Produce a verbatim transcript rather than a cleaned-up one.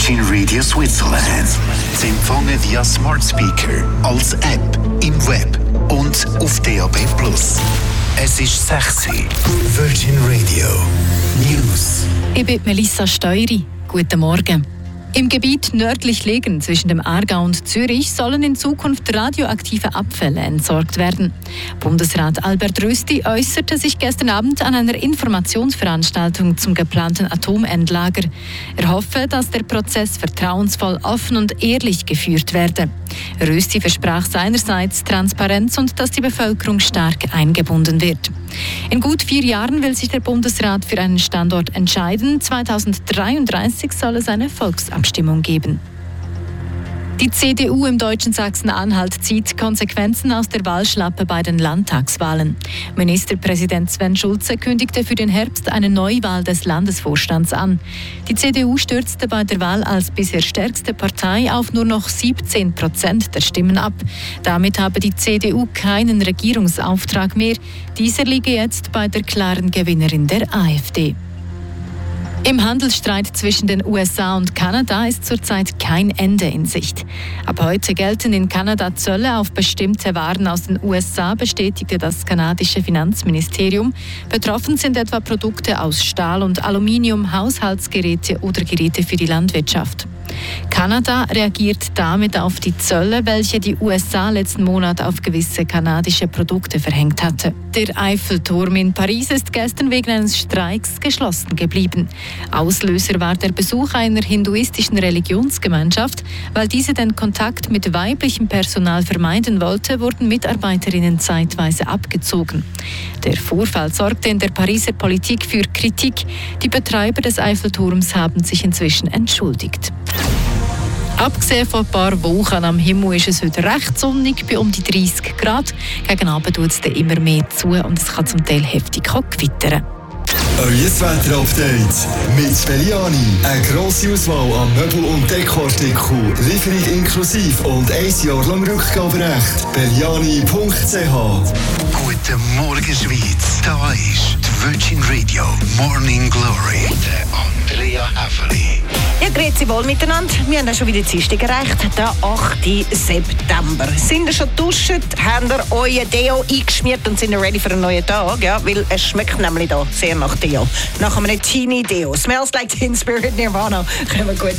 Virgin Radio Switzerland. Sie empfangen via Smart Speaker, als App, im Web und auf D A B plus. Es ist sechs Uhr. Virgin Radio News. Ich bin Melissa Steury. Guten Morgen. Im Gebiet nördlich liegen zwischen dem Aargau und Zürich sollen in Zukunft radioaktive Abfälle entsorgt werden. Bundesrat Albert Rösti äußerte sich gestern Abend an einer Informationsveranstaltung zum geplanten Atomendlager. Er hoffe, dass der Prozess vertrauensvoll, offen und ehrlich geführt werde. Rösti versprach seinerseits Transparenz und dass die Bevölkerung stark eingebunden wird. In gut vier Jahren will sich der Bundesrat für einen Standort entscheiden. zweitausenddreiunddreißig soll es eine Volksabstimmung geben. Die C D U im deutschen Sachsen-Anhalt zieht Konsequenzen aus der Wahlschlappe bei den Landtagswahlen. Ministerpräsident Sven Schulze kündigte für den Herbst eine Neuwahl des Landesvorstands an. Die C D U stürzte bei der Wahl als bisher stärkste Partei auf nur noch siebzehn Prozent der Stimmen ab. Damit habe die C D U keinen Regierungsauftrag mehr. Dieser liege jetzt bei der klaren Gewinnerin der AfD. Im Handelsstreit zwischen den U S A und Kanada ist zurzeit kein Ende in Sicht. Ab heute gelten in Kanada Zölle auf bestimmte Waren aus den U S A, bestätigte das kanadische Finanzministerium. Betroffen sind etwa Produkte aus Stahl und Aluminium, Haushaltsgeräte oder Geräte für die Landwirtschaft. Kanada reagiert damit auf die Zölle, welche die U S A letzten Monat auf gewisse kanadische Produkte verhängt hatte. Der Eiffelturm in Paris ist gestern wegen eines Streiks geschlossen geblieben. Auslöser war der Besuch einer hinduistischen Religionsgemeinschaft. Weil diese den Kontakt mit weiblichem Personal vermeiden wollte, wurden Mitarbeiterinnen zeitweise abgezogen. Der Vorfall sorgte in der Pariser Politik für Kritik. Die Betreiber des Eiffelturms haben sich inzwischen entschuldigt. Abgesehen von ein paar Wolken am Himmel ist es heute recht sonnig, bei um die dreißig Grad. Gegen Abend tut es dann immer mehr zu und es kann zum Teil heftig gewittern. Euer Wetter-Update mit Belliani. Eine grosse Auswahl an Möbel- und Dekoartikeln, Lieferung inklusive und ein Jahr lang Rückgaberecht. Belliani punkt c h. Guten Morgen, Schweiz. Da ist die Virgin Radio Morning Glory. Der Andrea Häfeli. Ja, grüezi wohl miteinander. Wir haben ja schon wieder Dienstag erreicht, der achte September. Sind ihr schon geduscht? Habt ihr euer Deo eingeschmiert und sind ihr ready für einen neuen Tag? Ja, weil es schmeckt nämlich da sehr nach Deo. Nach einem Teenie Deo. Smells like Teen Spirit Nirvana. Können wir gut